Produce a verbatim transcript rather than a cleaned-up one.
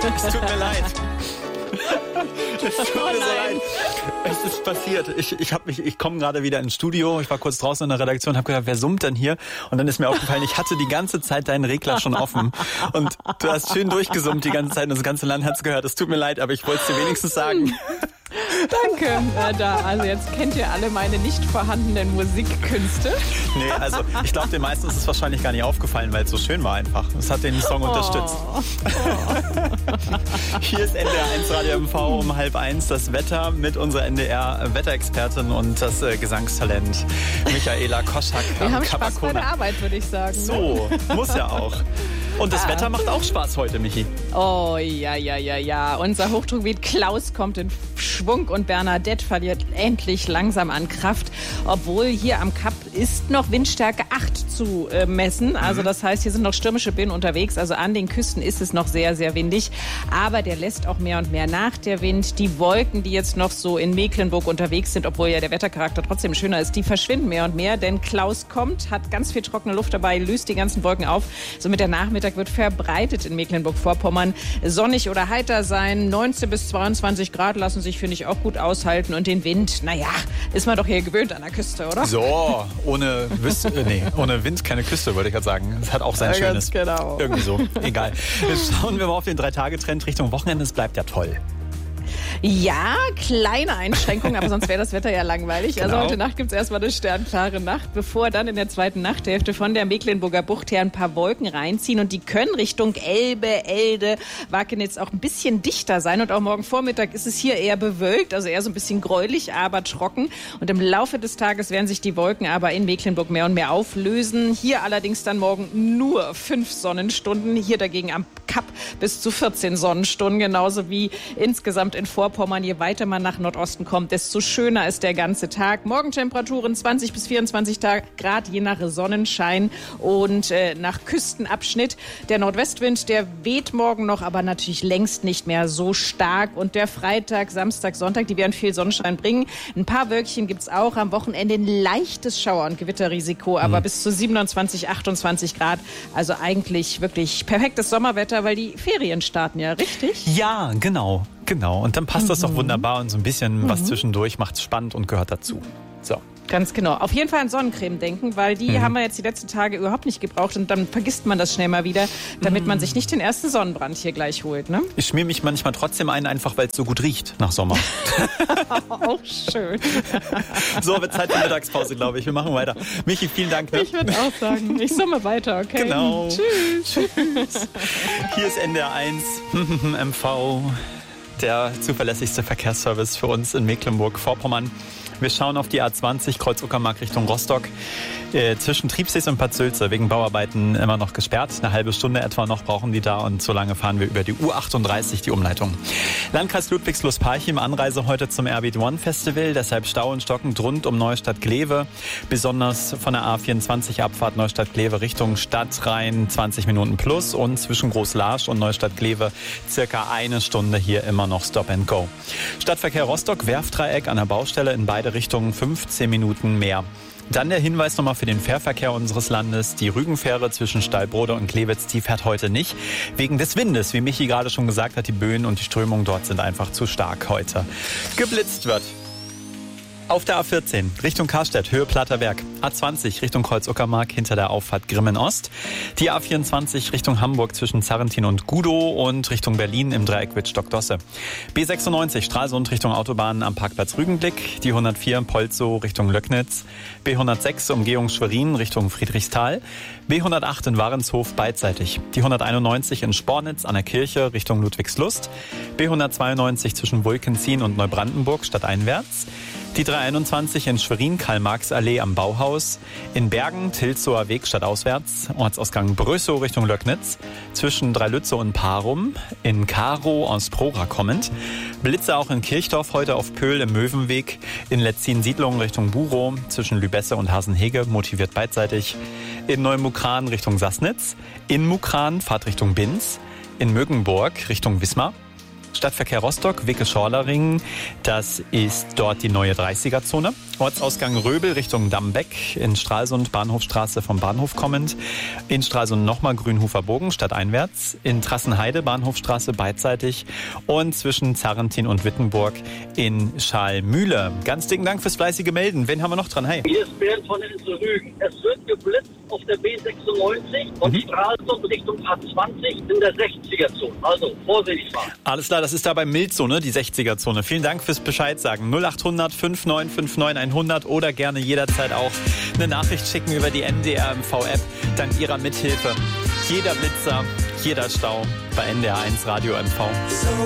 Es tut mir leid. Es tut mir Oh so nein. leid. Es ist passiert. Ich, ich, hab mich, ich komme gerade wieder ins Studio. Ich war kurz draußen in der Redaktion und habe gedacht, wer summt denn hier? Und dann ist mir aufgefallen, ich hatte die ganze Zeit deinen Regler schon offen. Und du hast schön durchgesummt die ganze Zeit und das ganze Land hat's gehört. Es tut mir leid, aber ich wollte es dir wenigstens sagen. Danke. Äh, da, also jetzt kennt ihr alle meine nicht vorhandenen Musikkünste. Nee, also ich glaube, den meisten ist es wahrscheinlich gar nicht aufgefallen, weil es so schön war einfach. Es hat den Song unterstützt. Oh. Hier ist N D R eins Radio M V um halb eins. Das Wetter mit unserer N D R-Wetterexpertin und das äh, Gesangstalent Michaela Koschak. Wir haben Spaß bei der Arbeit, würde ich sagen. So, muss ja auch. Und das Ah. Wetter macht auch Spaß heute, Michi. Oh, ja, ja, ja, ja. Unser Hochdruckgebiet Klaus kommt in Schwung und Bernadette verliert endlich langsam an Kraft. Obwohl hier am Kap ist noch Windstärke acht zu äh, messen. Also das heißt, hier sind noch stürmische Böen unterwegs. Also an den Küsten ist es noch sehr, sehr windig. Aber der lässt auch mehr und mehr nach, der Wind. Die Wolken, die jetzt noch so in Mecklenburg unterwegs sind, obwohl ja der Wettercharakter trotzdem schöner ist, die verschwinden mehr und mehr. Denn Klaus kommt, hat ganz viel trockene Luft dabei, löst die ganzen Wolken auf. Somit der Nachmittag wird verbreitet in Mecklenburg-Vorpommern sonnig oder heiter sein. neunzehn bis zweiundzwanzig Grad lassen sich, finde ich, auch gut aushalten. Und den Wind, naja, ist man doch hier gewöhnt an der Küste, oder? So, ohne, Wiss, äh, nee, ohne Wind keine Küste, wollte ich gerade sagen. Es hat auch sein Ja, Schönes. ganz genau. Irgendwie so, egal. Schauen wir mal auf den Drei-Tage-Trend Richtung Wochenende. Es bleibt ja toll. Ja, kleine Einschränkung, aber sonst wäre das Wetter ja langweilig. Genau. Also heute Nacht gibt es erstmal eine sternklare Nacht, bevor dann in der zweiten Nachthälfte von der Mecklenburger Bucht her ein paar Wolken reinziehen. Und die können Richtung Elbe, Elde, Wakenitz auch ein bisschen dichter sein. Und auch morgen Vormittag ist es hier eher bewölkt, also eher so ein bisschen gräulich, aber trocken. Und im Laufe des Tages werden sich die Wolken aber in Mecklenburg mehr und mehr auflösen. Hier allerdings dann morgen nur fünf Sonnenstunden. Hier dagegen am Kap bis zu vierzehn Sonnenstunden, genauso wie insgesamt in Vorpommern. Je weiter man nach Nordosten kommt, desto schöner ist der ganze Tag. Morgentemperaturen zwanzig bis vierundzwanzig Grad, je nach Sonnenschein und äh, nach Küstenabschnitt. Der Nordwestwind, der weht morgen noch, aber natürlich längst nicht mehr so stark. Und der Freitag, Samstag, Sonntag, die werden viel Sonnenschein bringen. Ein paar Wölkchen gibt's auch. Am Wochenende ein leichtes Schauer- und Gewitterrisiko, aber mhm. bis zu siebenundzwanzig, achtundzwanzig Grad. Also eigentlich wirklich perfektes Sommerwetter, weil die Ferien starten ja, richtig? Ja, genau, genau. Und dann passt Mhm. das doch wunderbar und so ein bisschen mhm. was zwischendurch macht's spannend und gehört dazu. So. Ganz genau. Auf jeden Fall an Sonnencreme denken, weil die mhm. haben wir jetzt die letzten Tage überhaupt nicht gebraucht und dann vergisst man das schnell mal wieder, damit mhm. man sich nicht den ersten Sonnenbrand hier gleich holt, ne? Ich schmier mich manchmal trotzdem ein, einfach weil es so gut riecht nach Sommer. Auch schön. So, wird Zeit für Mittagspause, glaube ich. Wir machen weiter. Michi, vielen Dank. Ne? Ich würde auch sagen, ich summe weiter, okay? Genau. Tschüss. Tschüss. Hier ist N D R eins M V, der zuverlässigste Verkehrsservice für uns in Mecklenburg-Vorpommern. Wir schauen auf die A zwanzig Kreuz-Uckermark Richtung Rostock. Äh, zwischen Triebsees und Bad Sülze wegen Bauarbeiten immer noch gesperrt. Eine halbe Stunde etwa noch brauchen die da und so lange fahren wir über die U achtunddreißig, die Umleitung. Landkreis Ludwigslust-Parchim, Anreise heute zum R B eins Festival. Deshalb Stau und stockend rund um Neustadt-Glewe. Besonders von der A vierundzwanzig Abfahrt Neustadt-Glewe Richtung Stadtrhein zwanzig Minuten plus und zwischen Groß-Laasch und Neustadt-Glewe circa eine Stunde hier immer noch Stop and Go. Stadtverkehr Rostock, Werftdreieck an der Baustelle in beide Richtungen fünfzehn Minuten mehr. Dann der Hinweis nochmal für den Fährverkehr unseres Landes. Die Rügenfähre zwischen Stallbrode und Klewitz, die fährt heute nicht. Wegen des Windes, wie Michi gerade schon gesagt hat, die Böen und die Strömungen dort sind einfach zu stark heute. Geblitzt wird. Auf der A vierzehn Richtung Karstedt, Höhe Platterberg. A zwanzig Richtung Kreuz-Uckermark hinter der Auffahrt Grimmen-Ost. Die A vierundzwanzig Richtung Hamburg zwischen Zarrentin und Gudow und Richtung Berlin im Dreieck Wittstock-Dosse. B sechsundneunzig Stralsund Richtung Autobahn am Parkplatz Rügenblick. Die hundertvier Polzow Richtung Löcknitz. B hundertsechs Umgehung Schwerin Richtung Friedrichsthal. B hundertacht in Warenshof beidseitig. Die hunderteinundneunzig in Spornitz an der Kirche Richtung Ludwigslust. B hundertzweiundneunzig zwischen Wulkenzien und Neubrandenburg stadteinwärts. Die dreihunderteinundzwanzig in Schwerin, Karl-Marx-Allee am Bauhaus. In Bergen, Tilzower Weg stadtauswärts. Ortsausgang Brösow Richtung Löcknitz. Zwischen Dreilütze und Parum. In Karow aus Prora kommend. Blitze auch in Kirchdorf heute auf Pöhl im Möwenweg. In Letzin-Siedlung Richtung Burow. Zwischen Lübesse und Hasenhege, motiviert beidseitig. In Neumukran Richtung Sassnitz. In Mukran, Fahrt Richtung Binz. In Mögenburg Richtung Wismar. Stadtverkehr Rostock, Wicke-Schorlering, das ist dort die neue dreißiger-Zone. Ortsausgang Röbel Richtung Dammbeck, in Stralsund Bahnhofstraße vom Bahnhof kommend, in Stralsund nochmal Grünhofer Bogen stadteinwärts, in Trassenheide Bahnhofstraße beidseitig und zwischen Zarrentin und Wittenburg in Schalmühle. Ganz dicken Dank fürs fleißige Melden. Wen haben wir noch dran? Hey. Hier ist Bernd von der Insel Rügen. Es wird geblitzt auf der B sechsundneunzig von mhm. Stralsund Richtung A zwanzig in der sechziger-Zone. Also vorsichtig fahren. Alles klar, das ist da bei Mildzone, die sechziger-Zone. Vielen Dank fürs Bescheid sagen. null acht hundert fünf neun fünf neun hundert oder gerne jederzeit auch eine Nachricht schicken über die N D R M V-App. Dank Ihrer Mithilfe. Jeder Blitzer, jeder Stau bei N D R eins Radio M V.